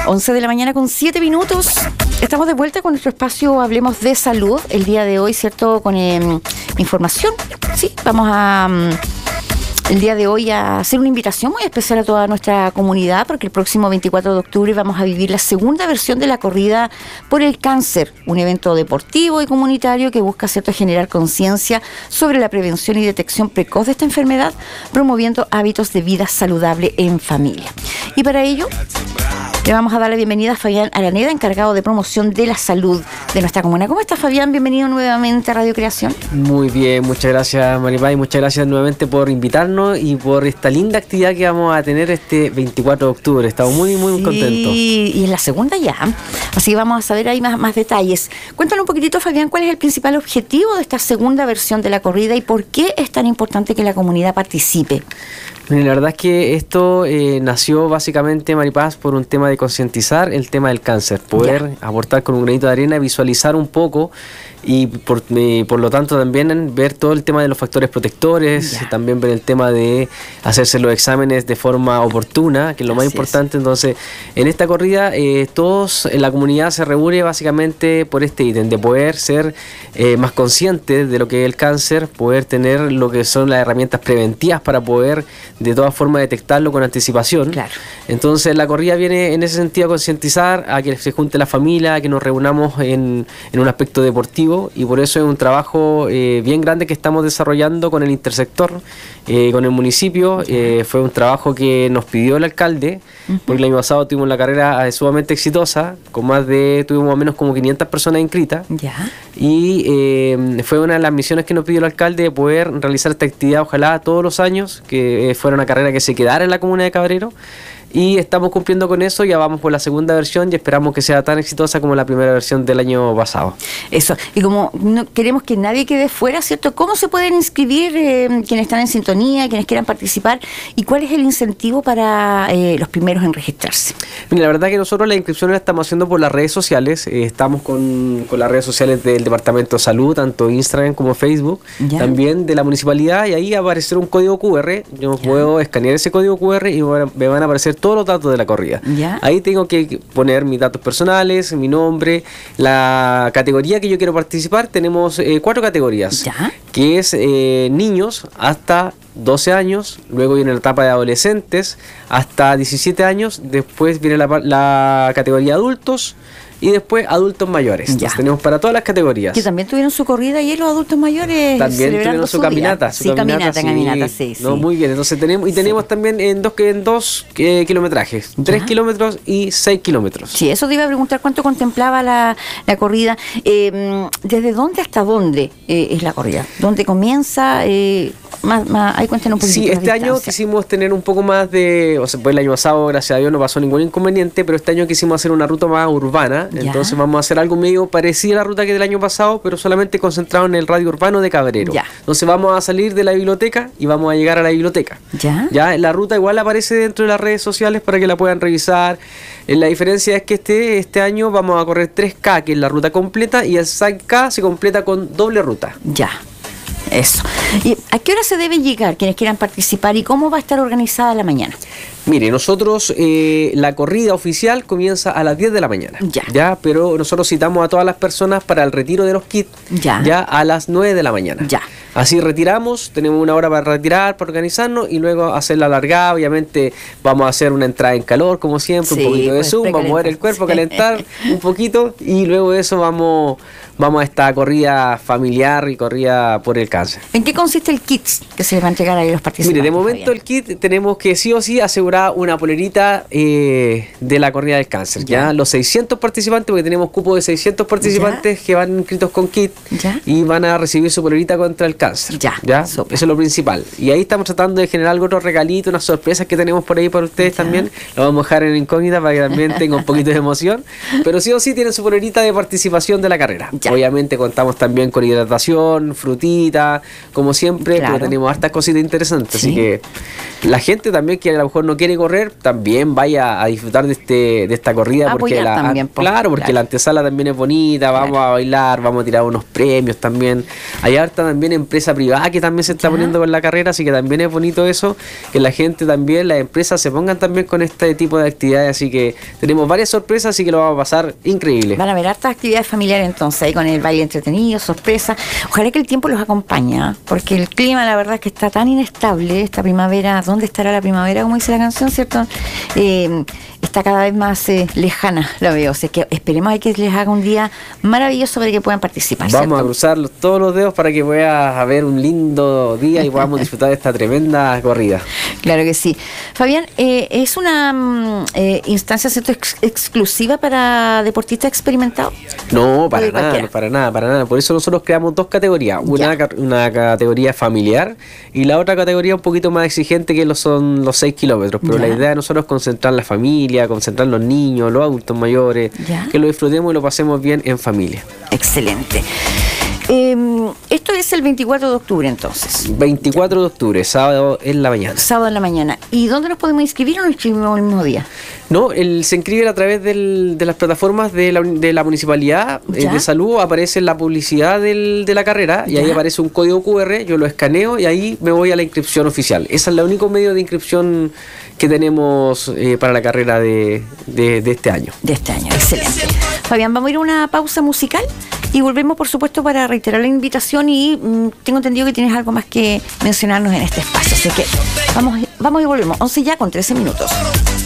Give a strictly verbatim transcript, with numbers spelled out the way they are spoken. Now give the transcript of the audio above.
once de la mañana con siete minutos. Estamos de vuelta con nuestro espacio Hablemos de Salud. El día de hoy, ¿cierto? Con eh, información. Sí, vamos a... Um, el día de hoy a hacer una invitación muy especial a toda nuestra comunidad, porque el próximo veinticuatro de octubre vamos a vivir la segunda versión de la Corrida por el Cáncer, un evento deportivo y comunitario que busca, ¿cierto?, generar conciencia sobre la prevención y detección precoz de esta enfermedad, promoviendo hábitos de vida saludable en familia. Y para ello le vamos a dar la bienvenida a Fabián Araneda, encargado de promoción de la salud de nuestra comuna. ¿Cómo estás, Fabián? Bienvenido nuevamente a Radio Creación. Muy bien, muchas gracias, Maripaz, y muchas gracias nuevamente por invitarnos y por esta linda actividad que vamos a tener este veinticuatro de octubre. Estamos muy, muy sí, contentos. Y es la segunda ya, así que vamos a saber ahí más, más detalles. Cuéntanos un poquitito, Fabián, ¿cuál es el principal objetivo de esta segunda versión de la corrida y por qué es tan importante que la comunidad participe? La verdad es que esto eh, nació básicamente, Maripaz, por un tema de concientizar el tema del cáncer, poder ya. aportar con un granito de arena, visualizar un poco y por, eh, por lo tanto también ver todo el tema de los factores protectores, ya. también ver el tema de hacerse los exámenes de forma oportuna, que es lo más Así importante. Es. Entonces, en esta corrida eh, todos en la comunidad se reúne básicamente por este ítem, de poder ser eh, más conscientes de lo que es el cáncer, poder tener lo que son las herramientas preventivas para poder de todas formas detectarlo con anticipación. Claro. Entonces la corrida viene en ese sentido a concientizar, a que se junte la familia, a que nos reunamos en, en un aspecto deportivo, y por eso es un trabajo eh, bien grande que estamos desarrollando con el intersector, eh, con el municipio. Eh, fue un trabajo que nos pidió el alcalde, uh-huh. porque el año pasado tuvimos la carrera sumamente exitosa, con más de, tuvimos más o menos como quinientas personas inscritas, ya. y eh, fue una de las misiones que nos pidió el alcalde de poder realizar esta actividad, ojalá todos los años, que eh, fuera una carrera que se quedara en la comuna de Cabrero. Y estamos cumpliendo con eso, ya vamos por la segunda versión y esperamos que sea tan exitosa como la primera versión del año pasado. Eso, y como no queremos que nadie quede fuera, ¿cierto? ¿Cómo se pueden inscribir eh, quienes están en sintonía, quienes quieran participar? ¿Y cuál es el incentivo para eh, los primeros en registrarse? Mira, la verdad que nosotros la inscripción la estamos haciendo por las redes sociales, eh, estamos con, con las redes sociales del Departamento de Salud, tanto Instagram como Facebook, ¿ya? También de la municipalidad, y ahí va a aparecer un código cu erre, yo ¿ya? puedo escanear ese código cu erre y me van a aparecer todos los datos de la corrida. ¿Ya? Ahí tengo que poner mis datos personales, mi nombre, la categoría que yo quiero participar. Tenemos eh, cuatro categorías, ¿ya? Que es eh, niños hasta doce años, luego viene la etapa de adolescentes hasta diecisiete años, después viene la, la categoría adultos, y después adultos mayores. Ya. Entonces tenemos para todas las categorías. Que también tuvieron su corrida y los adultos mayores también tuvieron su, su caminata. Su sí, caminata, caminata, sí. caminata, sí, No, sí. muy bien. Entonces tenemos, y tenemos sí. también en dos, en dos eh, kilometrajes, ¿ya? tres kilómetros y seis kilómetros. Sí, eso te iba a preguntar cuánto contemplaba la, la corrida. Eh, ¿Desde dónde hasta dónde eh, es la corrida? ¿Dónde comienza? Eh, más, más, ahí cuéntanos un poquito. Sí, este año quisimos tener un poco más de, o sea, pues el año pasado, gracias a Dios, no pasó ningún inconveniente, pero este año quisimos hacer una ruta más urbana. ¿Ya? Entonces vamos a hacer algo medio parecido a la ruta que del año pasado, pero solamente concentrado en el radio urbano de Cabrero. Ya. Entonces vamos a salir de la biblioteca y vamos a llegar a la biblioteca. Ya. Ya, la ruta igual aparece dentro de las redes sociales para que la puedan revisar. La diferencia es que este, este año vamos a correr tres K, que es la ruta completa, y el seis K se completa con doble ruta. Ya. Eso. ¿Y a qué hora se debe llegar quienes quieran participar y cómo va a estar organizada la mañana? Mire, nosotros, eh, la corrida oficial comienza a las diez de la mañana. Ya. Ya, pero nosotros citamos a todas las personas para el retiro de los kits. Ya. Ya a las nueve de la mañana. Ya. Así retiramos, tenemos una hora para retirar, para organizarnos y luego hacer la largada. Obviamente vamos a hacer una entrada en calor, como siempre, sí, un poquito de pues, zoom, vamos a mover el cuerpo, sí. calentar un poquito, y luego de eso vamos, vamos a esta corrida familiar y corrida por el cáncer. ¿En qué consiste el kit que se le va a entregar a los participantes? Mire, de momento el kit tenemos que sí o sí asegurar una polerita eh, de la corrida del cáncer. Ya. ya los seiscientos participantes, porque tenemos cupo de seiscientos participantes ya. que van inscritos con kit ya. y van a recibir su polerita contra el cáncer. Ya, ya. Eso es lo principal. Y ahí estamos tratando de generar algo, otro regalito, unas sorpresas que tenemos por ahí para ustedes ya. también. Lo vamos a dejar en incógnita para que también tenga un poquito de emoción. Pero sí o sí tienen su polerita de participación de la carrera. Ya. Obviamente contamos también con hidratación, frutita, como siempre, claro. pero tenemos hartas cositas interesantes. ¿Sí? Así que la gente también que a lo mejor no quiere quiere correr, también vaya a disfrutar de este de esta corrida. Porque la, también, po. Claro, porque claro. la antesala también es bonita, vamos claro. a bailar, vamos a tirar unos premios también. Hay harta también empresa privada que también se está ¿Ya? poniendo con la carrera, así que también es bonito eso, que la gente también, las empresas se pongan también con este tipo de actividades, así que tenemos varias sorpresas, así que lo vamos a pasar increíble. Van a ver hartas actividades familiares entonces, ahí con el baile entretenido, sorpresa. Ojalá que el tiempo los acompañe, porque el clima la verdad es que está tan inestable, esta primavera, ¿dónde estará la primavera? Como dice la canción, ¿cierto? Eh, está cada vez más eh, lejana, la veo, o sea que esperemos que les haga un día maravilloso para que puedan participar. Vamos ¿cierto? a cruzar todos los dedos para que puedas haber un lindo día y podamos disfrutar de esta tremenda corrida. Claro que sí. Fabián, eh, ¿es una eh, instancia ¿cierto? Ex exclusiva para deportistas experimentados? No, para nada, cualquiera? para nada, para nada. Por eso nosotros creamos dos categorías. Una, una categoría familiar y la otra categoría un poquito más exigente, que lo son los seis kilómetros. Pero ya. la idea de nosotros es concentrar la familia, concentrar los niños, los adultos mayores, ya. que lo disfrutemos y lo pasemos bien en familia. Excelente. Eh, esto es el veinticuatro de octubre entonces. veinticuatro de octubre, sábado en la mañana. Sábado en la mañana. ¿Y dónde nos podemos inscribir o nos inscribimos el mismo día? No, el, se inscriben a través del, de las plataformas de la, de la Municipalidad eh, de Salud, aparece la publicidad del, de la carrera y ¿Ya? ahí aparece un código cu erre, yo lo escaneo y ahí me voy a la inscripción oficial. Ese es el único medio de inscripción que tenemos eh, para la carrera de, de, de este año. De este año, excelente. Fabián, vamos a ir a una pausa musical y volvemos, por supuesto, para reiterar la invitación y mmm, tengo entendido que tienes algo más que mencionarnos en este espacio. Así que vamos, vamos y volvemos. once ya con trece minutos.